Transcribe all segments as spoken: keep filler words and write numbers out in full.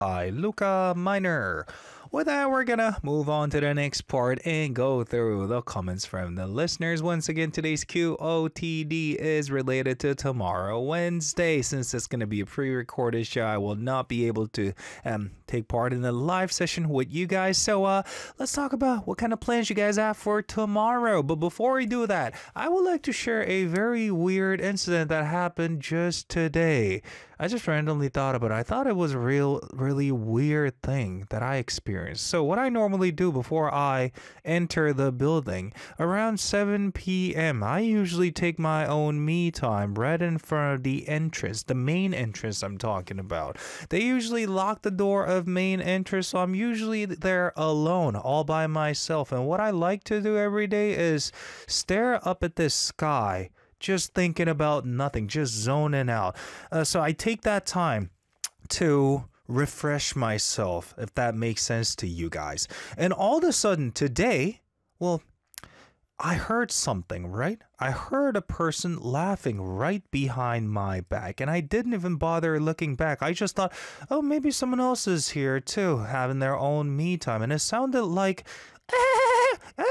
by Luca Minor. With that, we're gonna move on to the next part and go through the comments from the listeners. Once again, today's Q O T D is related to tomorrow, Wednesday. Since it's gonna be a pre-recorded show, I will not be able to um, take part in the live session with you guys. So uh, let's talk about what kind of plans you guys have for tomorrow. But before we do that, I would like to share a very weird incident that happened just today. I just randomly thought about it. I thought it was a real, really weird thing that I experienced. So what I normally do before I enter the building, around seven p.m., I usually take my own me time right in front of the entrance, the main entrance I'm talking about. They usually lock the door of main entrance, so I'm usually there alone, all by myself. And what I like to do every day is stare up at this sky, just thinking about nothing, just zoning out. Uh, so I take that time to refresh myself, if that makes sense to you guys. And all of a sudden today, well, I heard something, right? I heard a person laughing right behind my back, and I didn't even bother looking back. I just thought, oh, maybe someone else is here too, having their own me time. And it sounded like, ah, ah,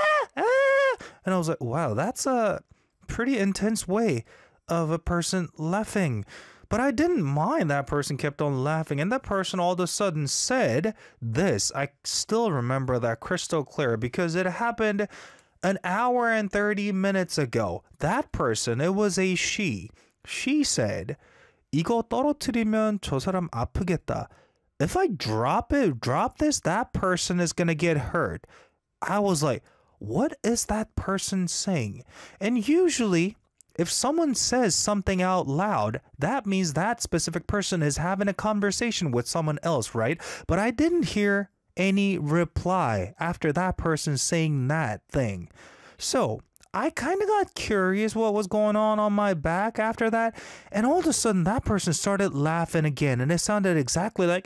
ah. And I was like, wow, that's a pretty intense way of a person laughing. But I didn't mind. That person kept on laughing, and that person all of a sudden said this. I still remember that crystal clear because it happened an hour and thirty minutes ago. That person, it was a she. She said, 이거 떨어뜨리면 저 사람 아프겠다. If I drop it, drop this, that person is gonna get hurt. I was like, what is that person saying? And usually, if someone says something out loud, that means that specific person is having a conversation with someone else, right? But I didn't hear any reply after that person saying that thing. So I kind of got curious what was going on on my back after that. And all of a sudden, that person started laughing again. And it sounded exactly like,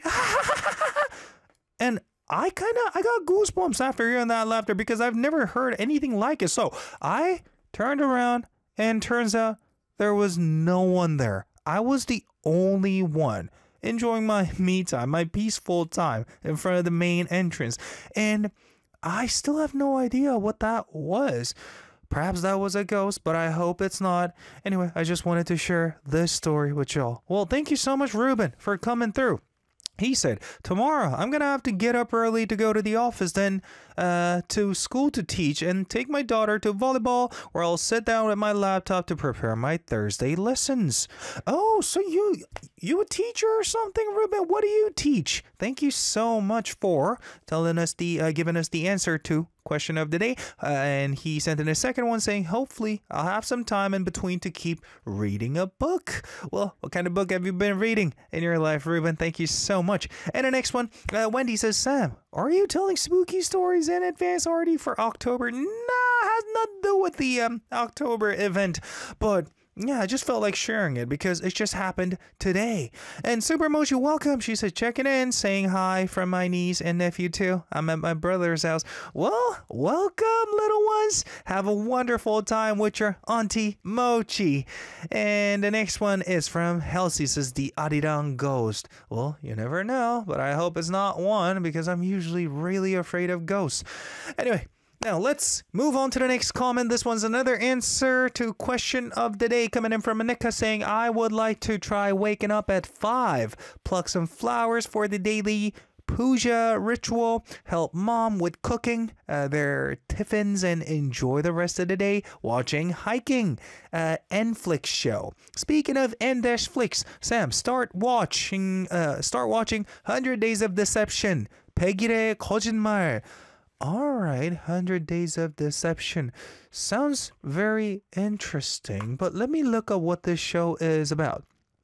and I kind of, I got goosebumps after hearing that laughter because I've never heard anything like it. So I turned around and turns out there was no one there. I was the only one enjoying my me time, my peaceful time in front of the main entrance. And I still have no idea what that was. Perhaps that was a ghost, but I hope it's not. Anyway, I just wanted to share this story with y'all. Well, thank you so much, Ruben, for coming through. He said, tomorrow I'm going to have to get up early to go to the office, then uh, to school to teach, and take my daughter to volleyball, where I'll sit down at my laptop to prepare my Thursday lessons. Oh, so you you a teacher or something, Ruben? What do you teach? Thank you so much for telling us the, uh, giving us the answer to question of the day. Uh, and he sent in a second one saying, hopefully I'll have some time in between to keep reading a book. Well, what kind of book have you been reading in your life, Ruben? Thank you so much. And the next one, uh, Wendy says, Sam, are you telling spooky stories in advance already for October? Nah, has nothing to do with the um, October event, but yeah, I just felt like sharing it because it just happened today. And Super Mochi, welcome. She said, checking in, saying hi from my niece and nephew too. I'm at my brother's house. Well, welcome, little ones. Have a wonderful time with your Auntie Mochi. And the next one is from Halsey, says the Arirang ghost. Well, you never know, but I hope it's not one because I'm usually really afraid of ghosts. Anyway. Now, let's move on to the next comment. This one's another answer to question of the day coming in from Anika saying, I would like to try waking up at five, pluck some flowers for the daily puja ritual, help mom with cooking uh, their tiffins, and enjoy the rest of the day watching hiking. Uh, Netflix show. Speaking of Netflix, Sam, start watching, uh, start watching one hundred Days of Deception. 백일의 거짓말. Alright, one hundred Days of Deception. Sounds very interesting, but let me look up what this show is about.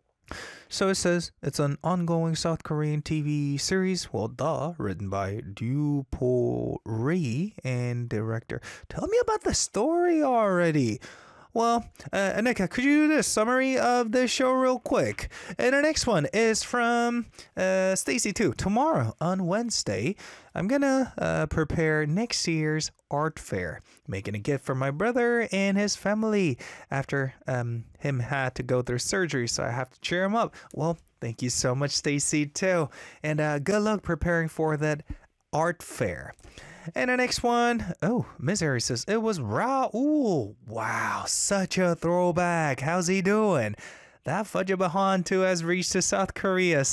So it says it's an ongoing South Korean T V series, well, duh, written by Ryu Po Ri and director. Tell me about the story already. Well, uh, Anika, could you do this summary of this show real quick? And the next one is from uh, Stacy too. Tomorrow on Wednesday, I'm gonna uh, prepare next year's art fair, making a gift for my brother and his family after um, him had to go through surgery, so I have to cheer him up. Well, Thank you so much, Stacy, too. And uh, good luck preparing for that art fair. And the next one, oh, Miss Harry says, it was Raul. Wow, such a throwback. How's he doing? That Fudjabahan too has reached to South Korea.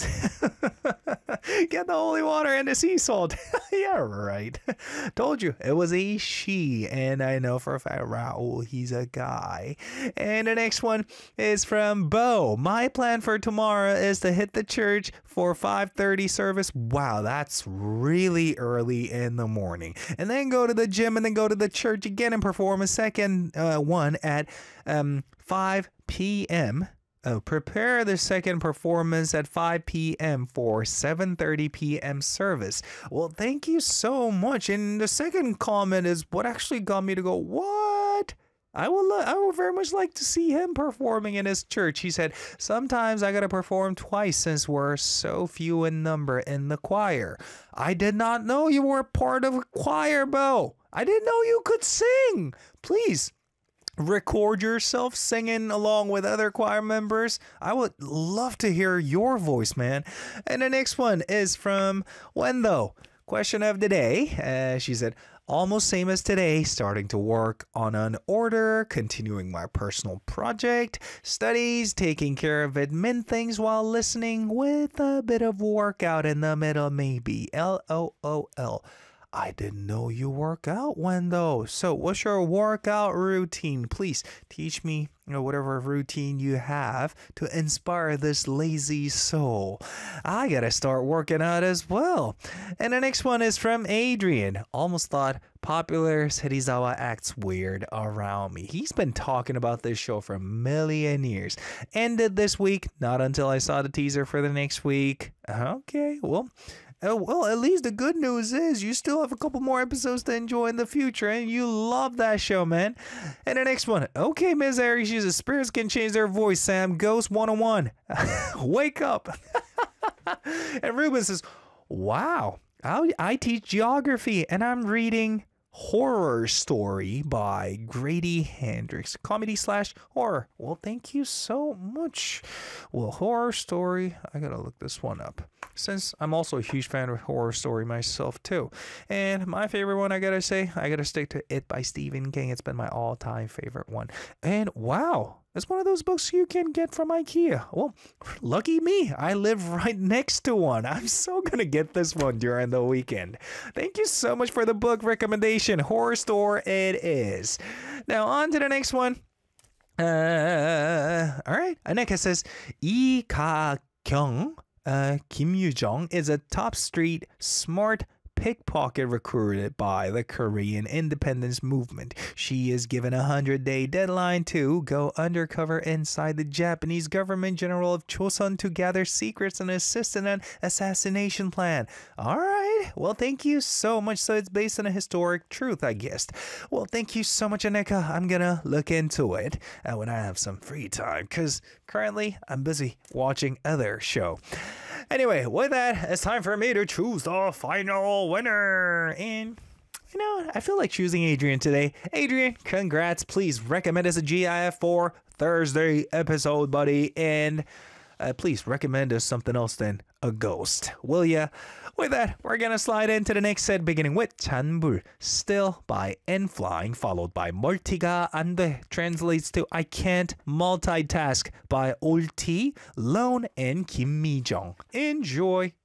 Get the holy water and the sea salt. Yeah, right. Told you it was a she, and I know for a fact Raul, he's a guy. And the next one is from Bo. My plan for tomorrow is to hit the church for five thirty service. Wow, that's really early in the morning. And then go to the gym and then go to the church again and perform a second uh, one at um, five p.m. Oh, prepare the second performance at five p.m. for seven thirty p.m. service. Well, thank you so much. And the second comment is what actually got me to go, what? I will, I would very much like to see him performing in his church. He said, sometimes I got to perform twice since we're so few in number in the choir. I did not know you were part of a choir, Bo. I didn't know you could sing. Please record yourself singing along with other choir members. I would love to hear your voice, man. And the next one is from Wendo. Question of the day. Uh, she said, almost same as today, starting to work on an order, continuing my personal project, studies, taking care of admin things while listening with a bit of workout in the middle, maybe. L O O L. I didn't know you work out, Wendo. So what's your workout routine? Please teach me, you know, whatever routine you have to inspire this lazy soul. I gotta start working out as well. And the next one is from Adrian. Almost thought popular Serizawa acts weird around me. He's been talking about this show for a million years. Ended this week, not until I saw the teaser for the next week. Okay, well... Oh, well, at least the good news is you still have a couple more episodes to enjoy in the future, and you love that show, man. And the next one, okay, Miz Aries uses spirits can change their voice, Sam. Ghost one oh one. Wake up. And Ruben says, wow, I, I teach geography, and I'm reading Horror Story by Grady Hendrix. Comedy slash horror. Well, thank you so much. Well, Horror Story, I gotta look this one up, since I'm also a huge fan of Horror Story myself too. And my favorite one, I gotta say, I gotta stick to It by Stephen King. It's been my all-time favorite one. And wow, it's one of those books you can get from IKEA. Well, lucky me, I live right next to one. I'm so gonna get this one during the weekend. Thank you so much for the book recommendation. Horror Store it is. Now on to the next one. Uh, all right, Aneka says, Lee Ka-kyung, uh, Kim Yoo-jung is a top street smart pickpocket recruited by the Korean independence movement. She is given a hundred-day deadline to go undercover inside the Japanese government general of Chosun to gather secrets and assist in an assassination plan. All right. Well, thank you so much. So it's based on a historic truth, I guess. Well, thank you so much, Aneka. I'm gonna look into it uh, when I have some free time, because currently I'm busy watching other show. Anyway, with that, it's time for me to choose the final winner. And, you know, I feel like choosing Adrian today. Adrian, congrats. Please recommend us a G I F for Thursday episode, buddy. And uh, please recommend us something else than a ghost, will ya? With that, we're going to slide into the next set, beginning with Chanbul, Still by N-Flying, followed by Multiga Ande, translates to I Can't Multitask by Ulti, Lone, and Kim Mi-jung. Enjoy!